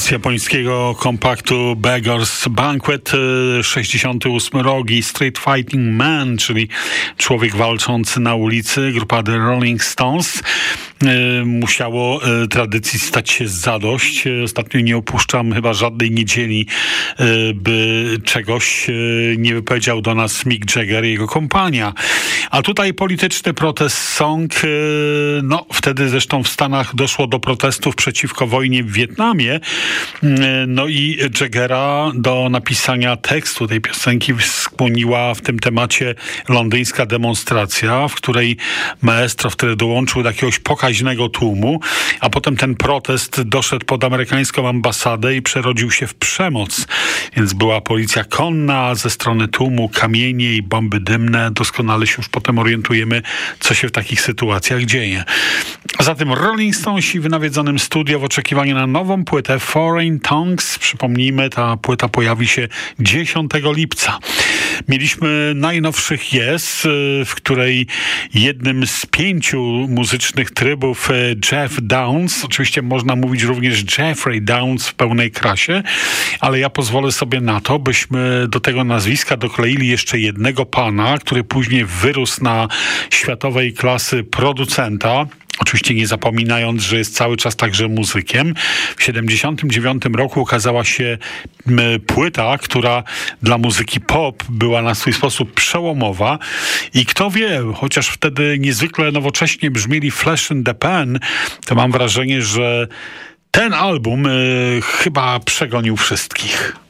Z japońskiego kompaktu Beggars Banquet, 68 rok i Street Fighting Man, czyli człowiek walczący na ulicy, grupa The Rolling Stones. Musiało tradycji stać się zadość. Ostatnio nie opuszczam chyba żadnej niedzieli, by czegoś nie wypowiedział do nas Mick Jagger i jego kompania. A tutaj polityczny protest song. No, wtedy zresztą w Stanach doszło do protestów przeciwko wojnie w Wietnamie. No i Jaggera do napisania tekstu tej piosenki skłoniła w tym temacie londyńska demonstracja, w której maestro wtedy dołączył do jakiegoś pokaźnego tłumu, a potem ten protest doszedł pod amerykańską ambasadę i przerodził się w przemoc. Więc była policja konna, ze strony tłumu kamienie i bomby dymne. Doskonale się już potem orientujemy, co się w takich sytuacjach dzieje. Zatem Rolling Stonesi w nawiedzonym studio w oczekiwaniu na nową płytę Foreign Tongues. Przypomnijmy, ta płyta pojawi się 10 lipca. Mieliśmy najnowszych Yes, w której jednym z 5 muzycznych trybów Jeff Downes, oczywiście można mówić również Jeffrey Downes w pełnej krasie, ale ja pozwolę sobie na to, byśmy do tego nazwiska dokleili jeszcze jednego pana, który później wyrósł na światowej klasy producenta. Oczywiście nie zapominając, że jest cały czas także muzykiem. W 1979 roku ukazała się płyta, która dla muzyki pop była na swój sposób przełomowa. I kto wie, chociaż wtedy niezwykle nowocześnie brzmieli Flash in the Pan, to mam wrażenie, że ten album chyba przegonił wszystkich.